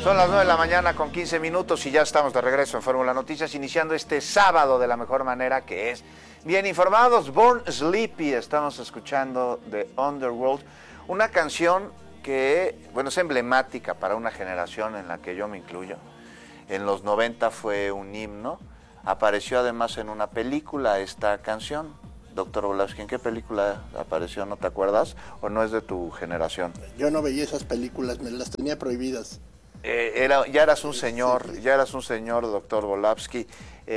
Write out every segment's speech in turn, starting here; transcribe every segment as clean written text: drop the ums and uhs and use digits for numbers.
Son las 9 de la mañana con 15 minutos y ya estamos de regreso en Fórmula Noticias, iniciando este sábado de la mejor manera, que es bien informados. Born Sleepy, estamos escuchando de Underworld, una canción que, bueno, es emblemática para una generación en la que yo me incluyo. En los 90 fue un himno, apareció además en una película esta canción. Doctor Volavsky, ¿en qué película apareció? ¿No te acuerdas? ¿O no es de tu generación? Yo no veía esas películas, me las tenía prohibidas. Ya eras un señor, doctor Volavsky.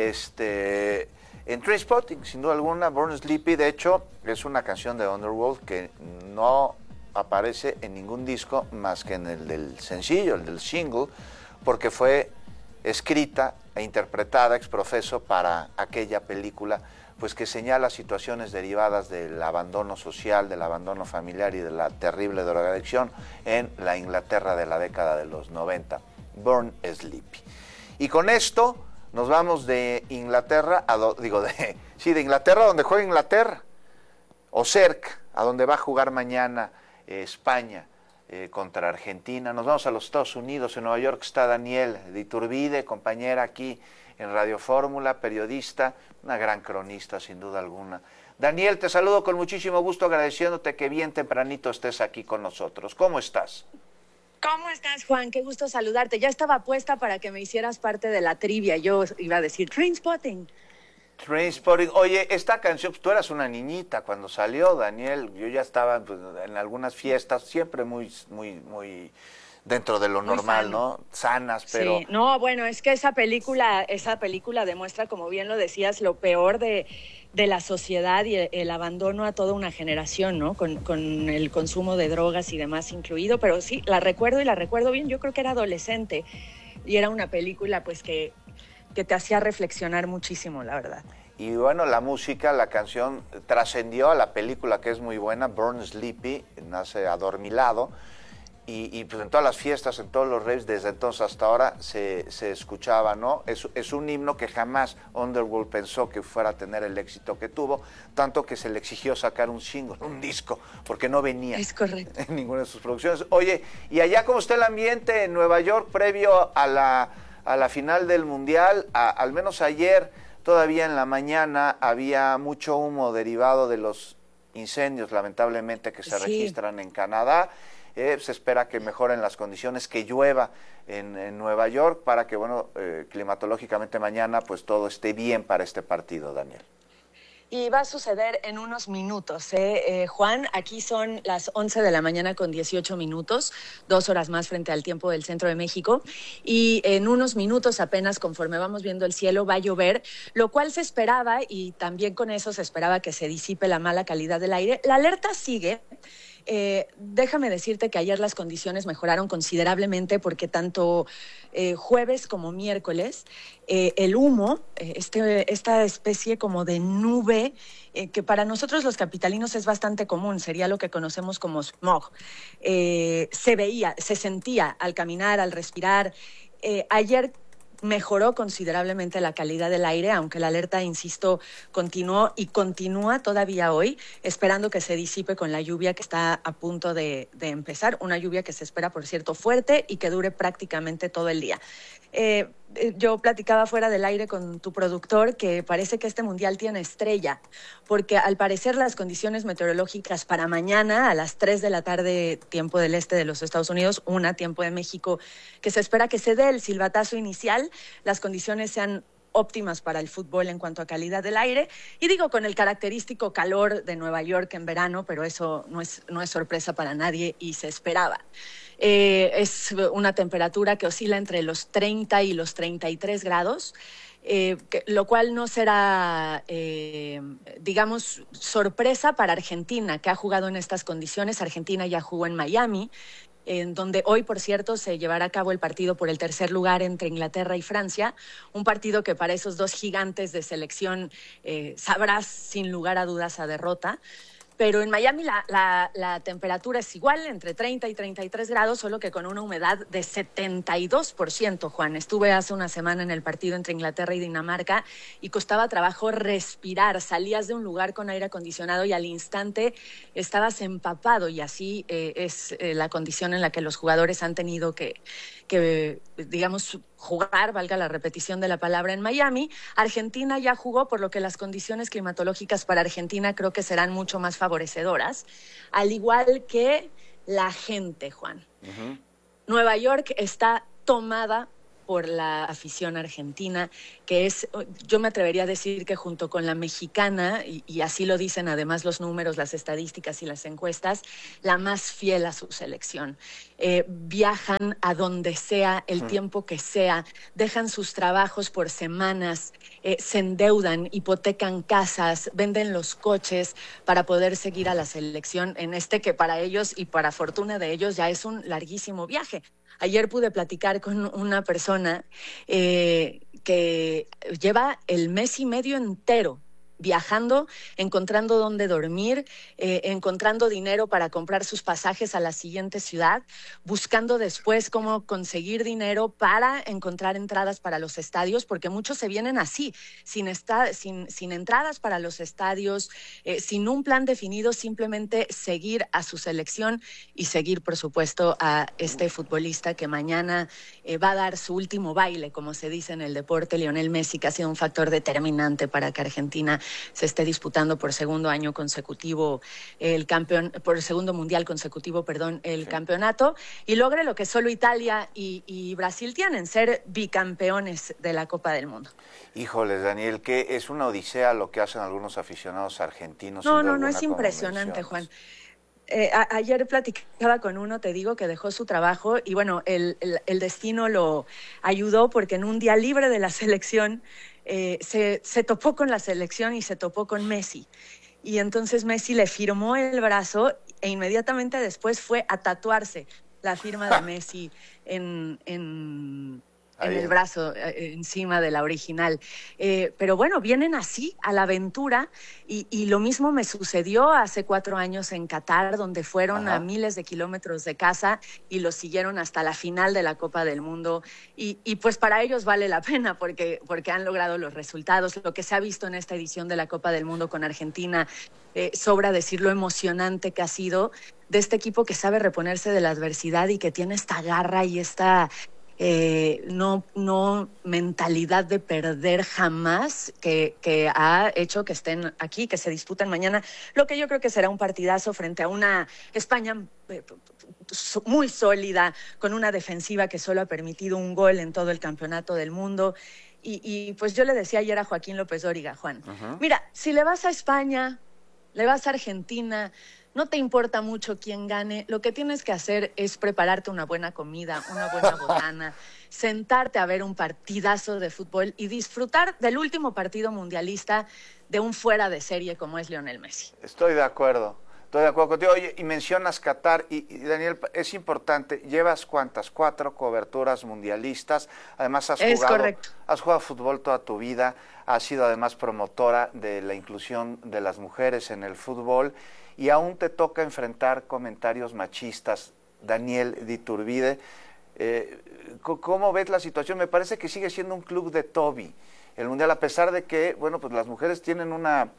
En Trainspotting, sin duda alguna, Born Sleepy, de hecho, es una canción de Underworld que no aparece en ningún disco más que en el del sencillo, el del single, porque fue escrita e interpretada ex profeso para aquella película, pues que señala situaciones derivadas del abandono social, del abandono familiar y de la terrible drogadicción en la Inglaterra de la década de los 90, Born Sleepy. Y con esto nos vamos de Inglaterra, de Inglaterra donde juega Inglaterra, o cerca, a donde va a jugar mañana España contra Argentina. Nos vamos a los Estados Unidos, en Nueva York está Daniel de Iturbide, compañera aquí en Radio Fórmula, periodista, una gran cronista sin duda alguna. Daniel, te saludo con muchísimo gusto, agradeciéndote que bien tempranito estés aquí con nosotros. ¿Cómo estás? ¿Cómo estás, Juan? Qué gusto saludarte. Ya estaba puesta para que me hicieras parte de la trivia. Yo iba a decir Trainspotting. Trainspotting. Oye, esta canción, pues, tú eras una niñita cuando salió, Daniel. Yo ya estaba pues, en algunas fiestas, siempre muy dentro de lo normal, ¿no? Sanas, pero... Sí, no, bueno, es que esa película demuestra, como bien lo decías, lo peor de la sociedad y el abandono a toda una generación, ¿no? Con el consumo de drogas y demás incluido, pero sí, la recuerdo bien. Yo creo que era adolescente y era una película, pues, que te hacía reflexionar muchísimo, la verdad. Y bueno, la música, la canción trascendió a la película, que es muy buena, Born Sleepy, nace adormilado. Y pues en todas las fiestas, en todos los raves, desde entonces hasta ahora se escuchaba, ¿no? Es un himno que jamás Underworld pensó que fuera a tener el éxito que tuvo, tanto que se le exigió sacar un single, un disco, porque no venía en ninguna de sus producciones. Oye, ¿y allá cómo está el ambiente en Nueva York previo a la final del Mundial? Al menos ayer, todavía en la mañana, había mucho humo derivado de los incendios, lamentablemente, que se registran en Canadá. Se espera que mejoren las condiciones, que llueva en Nueva York para que, bueno, climatológicamente mañana pues todo esté bien para este partido, Daniel. Y va a suceder en unos minutos, Juan. Aquí son las 11 de la mañana con 18 minutos, 2 horas más frente al tiempo del centro de México. Y en unos minutos apenas, conforme vamos viendo el cielo, va a llover, lo cual se esperaba, y también con eso se esperaba que se disipe la mala calidad del aire. La alerta sigue. Déjame decirte que ayer las condiciones mejoraron considerablemente porque tanto jueves como miércoles el humo, esta especie como de nube que para nosotros los capitalinos es bastante común, sería lo que conocemos como smog, se sentía al caminar, al respirar. Ayer mejoró considerablemente la calidad del aire, aunque la alerta, insisto, continuó y continúa todavía hoy, esperando que se disipe con la lluvia que está a punto de empezar, una lluvia que se espera, por cierto, fuerte y que dure prácticamente todo el día. Yo platicaba fuera del aire con tu productor que parece que este mundial tiene estrella, porque al parecer las condiciones meteorológicas para mañana a las 3 de la tarde, tiempo del este de los Estados Unidos, 1 tiempo de México, que se espera que se dé el silbatazo inicial, las condiciones sean óptimas para el fútbol en cuanto a calidad del aire, y digo con el característico calor de Nueva York en verano, pero eso no es sorpresa para nadie y se esperaba. Es una temperatura que oscila entre los 30 y los 33 grados, lo cual no será, digamos, sorpresa para Argentina, que ha jugado en estas condiciones. Argentina ya jugó en Miami, en donde hoy, por cierto, se llevará a cabo el partido por el tercer lugar entre Inglaterra y Francia, un partido que para esos dos gigantes de selección sabrás sin lugar a dudas a derrota. Pero en Miami la temperatura es igual, entre 30 y 33 grados, solo que con una humedad de 72%, Juan. Estuve hace una semana en el partido entre Inglaterra y Dinamarca y costaba trabajo respirar. Salías de un lugar con aire acondicionado y al instante estabas empapado, y así es la condición en la que los jugadores han tenido que, digamos, jugar, valga la repetición de la palabra, en Miami. Argentina ya jugó, por lo que las condiciones climatológicas para Argentina creo que serán mucho más favorecedoras, al igual que la gente, Juan. Uh-huh. Nueva York está tomada por la afición argentina, que es, yo me atrevería a decir que junto con la mexicana, y así lo dicen además los números, las estadísticas y las encuestas, la más fiel a su selección. Viajan a donde sea, el tiempo que sea, dejan sus trabajos por semanas, se endeudan, hipotecan casas, venden los coches para poder seguir a la selección en este que para ellos y para fortuna de ellos ya es un larguísimo viaje. Ayer pude platicar con una persona que lleva el mes y medio entero viajando, encontrando dónde dormir, encontrando dinero para comprar sus pasajes a la siguiente ciudad, buscando después cómo conseguir dinero para encontrar entradas para los estadios, porque muchos se vienen así, sin entradas para los estadios, sin un plan definido, simplemente seguir a su selección y seguir, por supuesto, a este futbolista que mañana va a dar su último baile, como se dice en el deporte, Lionel Messi, que ha sido un factor determinante para que Argentina se esté disputando por segundo año consecutivo por segundo mundial consecutivo, el campeonato, y logre lo que solo Italia y Brasil tienen, ser bicampeones de la Copa del Mundo. Híjoles, Daniel, que es una odisea lo que hacen algunos aficionados argentinos. No, es impresionante, Juan. Ayer platicaba con uno, te digo, que dejó su trabajo y bueno, el destino lo ayudó porque en un día libre de la selección se topó con la selección y se topó con Messi. Y entonces Messi le firmó el brazo e inmediatamente después fue a tatuarse la firma de Messi en el brazo, encima de la original. Pero bueno, vienen así a la aventura y lo mismo me sucedió hace 4 años en Qatar, donde fueron a miles de kilómetros de casa y los siguieron hasta la final de la Copa del Mundo. Y pues para ellos vale la pena porque han logrado los resultados. Lo que se ha visto en esta edición de la Copa del Mundo con Argentina, sobra decir lo emocionante que ha sido de este equipo que sabe reponerse de la adversidad y que tiene esta garra y esta no mentalidad de perder jamás, que ha hecho que estén aquí, que se disputen mañana, lo que yo creo que será un partidazo frente a una España muy sólida, con una defensiva que solo ha permitido un gol en todo el campeonato del mundo. Y pues yo le decía ayer a Joaquín López Dóriga, Juan, mira, si le vas a España, le vas a Argentina, no te importa mucho quién gane, lo que tienes que hacer es prepararte una buena comida, una buena botana, sentarte a ver un partidazo de fútbol y disfrutar del último partido mundialista de un fuera de serie como es Lionel Messi. Estoy de acuerdo contigo. Oye, y mencionas Qatar, y Daniel, es importante, llevas ¿cuántas? 4 coberturas mundialistas, además has jugado fútbol toda tu vida, has sido además promotora de la inclusión de las mujeres en el fútbol, y aún te toca enfrentar comentarios machistas. Daniel de Iturbide, ¿cómo ves la situación? Me parece que sigue siendo un club de Toby, el Mundial, a pesar de que, bueno, pues las mujeres tienen una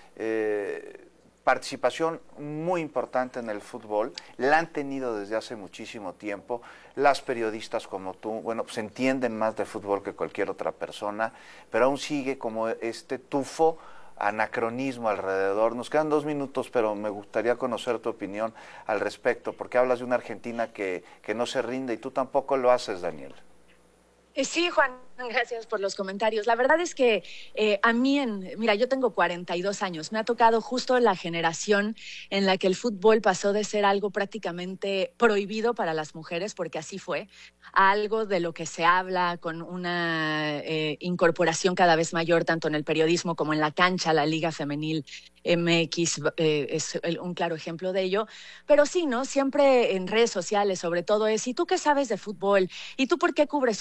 participación muy importante en el fútbol, la han tenido desde hace muchísimo tiempo. Las periodistas como tú, bueno, pues entienden más de fútbol que cualquier otra persona, pero aún sigue como este tufo anacronismo alrededor. Nos quedan 2 minutos, pero me gustaría conocer tu opinión al respecto, porque hablas de una Argentina que no se rinde y tú tampoco lo haces, Daniel. Sí, Juan, gracias por los comentarios. La verdad es que a mí, mira, yo tengo 42 años, me ha tocado justo la generación en la que el fútbol pasó de ser algo prácticamente prohibido para las mujeres, porque así fue, a algo de lo que se habla con una incorporación cada vez mayor, tanto en el periodismo como en la cancha. La Liga Femenil MX es un claro ejemplo de ello. Pero sí, ¿no? Siempre en redes sociales, sobre todo, es: ¿y tú qué sabes de fútbol? ¿Y tú por qué cubres un mundial?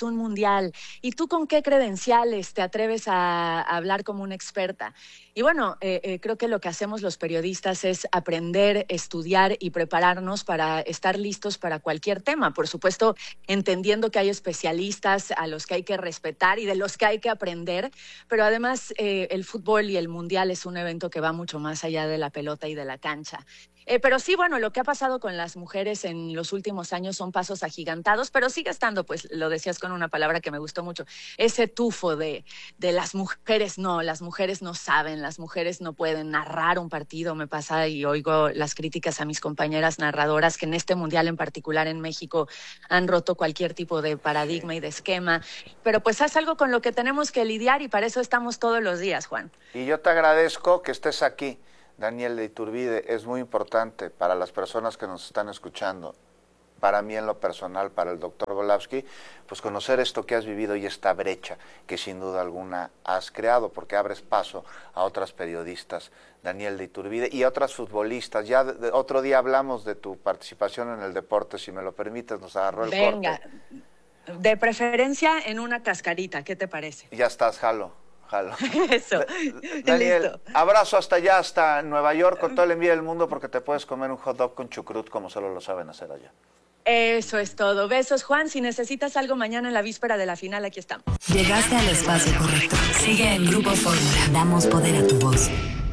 mundial. ¿Y tú con qué credenciales te atreves a hablar como una experta? Y bueno, creo que lo que hacemos los periodistas es aprender, estudiar y prepararnos para estar listos para cualquier tema. Por supuesto, entendiendo que hay especialistas a los que hay que respetar y de los que hay que aprender, pero además el fútbol y el mundial es un evento que va mucho más allá de la pelota y de la cancha. Pero sí, bueno, lo que ha pasado con las mujeres en los últimos años son pasos agigantados, pero sigue estando, pues lo decías con una palabra que me gustó mucho, ese tufo de las mujeres no saben, las mujeres no pueden narrar un partido. Me pasa y oigo las críticas a mis compañeras narradoras que en este mundial en particular en México han roto cualquier tipo de paradigma y de esquema, pero pues es algo con lo que tenemos que lidiar y para eso estamos todos los días, Juan. Y yo te agradezco que estés aquí, Daniel de Iturbide. Es muy importante para las personas que nos están escuchando, para mí en lo personal, para el doctor Volavsky, pues conocer esto que has vivido y esta brecha que sin duda alguna has creado, porque abres paso a otras periodistas, Daniel de Iturbide, y a otras futbolistas. Ya otro día hablamos de tu participación en el deporte, si me lo permites, nos agarró el Venga, corte. De preferencia en una cascarita, ¿qué te parece? Ya estás, jalo. Eso, Daniel, listo. abrazo hasta allá, hasta Nueva York, con todo el envío del mundo, porque te puedes comer un hot dog con chucrut como solo lo saben hacer allá. Eso es todo. Besos, Juan. Si necesitas algo mañana en la víspera de la final, aquí estamos. Llegaste al espacio correcto. Sigue en Grupo Fórmula. Damos poder a tu voz.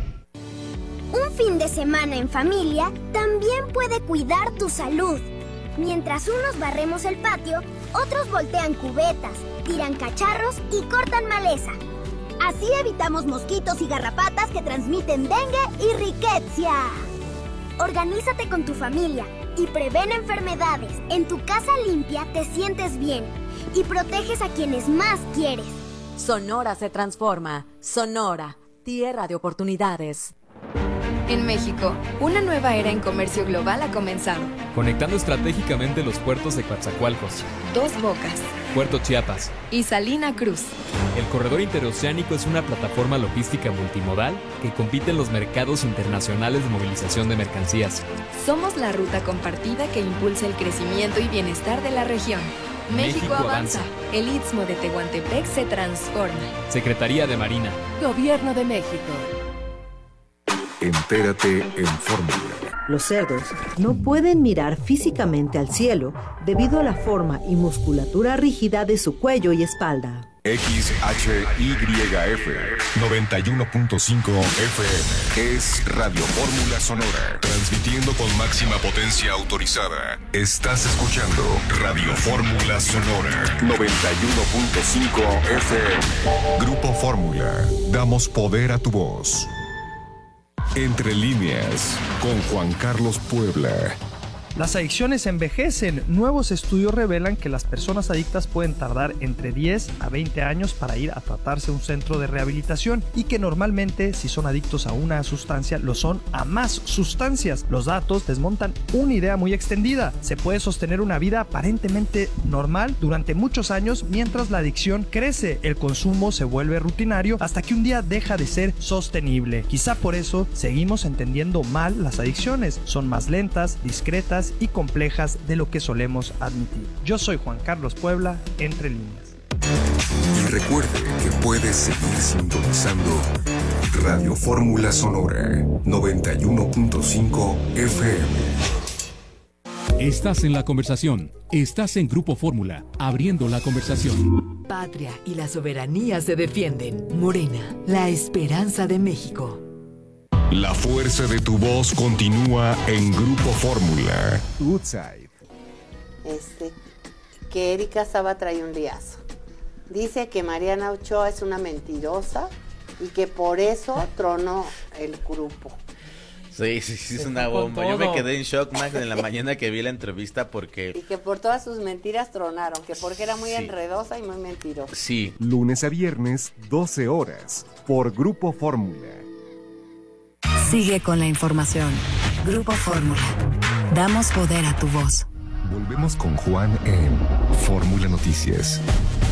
Un fin de semana en familia también puede cuidar tu salud. Mientras unos barremos el patio, otros voltean cubetas, tiran cacharros y cortan maleza. Así evitamos mosquitos y garrapatas que transmiten dengue y riqueza. Organízate con tu familia y prevén enfermedades. En tu casa limpia te sientes bien y proteges a quienes más quieres. Sonora se transforma. Sonora, tierra de oportunidades. En México, una nueva era en comercio global ha comenzado. Conectando estratégicamente los puertos de Coatzacoalcos, Dos Bocas Puerto Chiapas y Salina Cruz. El corredor interoceánico es una plataforma logística multimodal que compite en los mercados internacionales de movilización de mercancías. Somos la ruta compartida que impulsa el crecimiento y bienestar de la región. México avanza. El Istmo de Tehuantepec se transforma. Secretaría de Marina. Gobierno de México. Entérate en Fórmula. Los cerdos no pueden mirar físicamente al cielo debido a la forma y musculatura rígida de su cuello y espalda. XHYF 91.5 FM es Radio Fórmula Sonora, transmitiendo con máxima potencia autorizada. Estás escuchando Radio Fórmula Sonora 91.5 FM. Grupo Fórmula, damos poder a tu voz. Entre líneas, con Juan Carlos Puebla. Las adicciones envejecen. Nuevos estudios revelan que las personas adictas pueden tardar entre 10 a 20 años para ir a tratarse a un centro de rehabilitación y que normalmente, si son adictos a una sustancia, lo son a más sustancias. Los datos desmontan una idea muy extendida. Se puede sostener una vida aparentemente normal durante muchos años mientras la adicción crece. El consumo se vuelve rutinario hasta que un día deja de ser sostenible. Quizá por eso seguimos entendiendo mal las adicciones. Son más lentas, discretas y complejas de lo que solemos admitir. Yo soy Juan Carlos Puebla, Entre Líneas. Y recuerde que puedes seguir sintonizando Radio Fórmula Sonora 91.5 FM. Estás en la conversación. Estás en Grupo Fórmula, abriendo la conversación. Patria y la soberanía se defienden. Morena, la esperanza de México. La fuerza de tu voz continúa en Grupo Fórmula. Woodside. Que Erika Saba trae un liazo. Dice que Mariana Ochoa es una mentirosa y que por eso tronó el grupo. Sí, es una bomba. Yo me quedé en shock, Max, en la mañana que vi la entrevista porque... Y que por todas sus mentiras tronaron, que porque era muy enredosa y muy mentirosa. Sí. Lunes a viernes, 12 horas, por Grupo Fórmula. Sigue con la información. Grupo Fórmula. Damos poder a tu voz. Volvemos con Juan en Fórmula Noticias.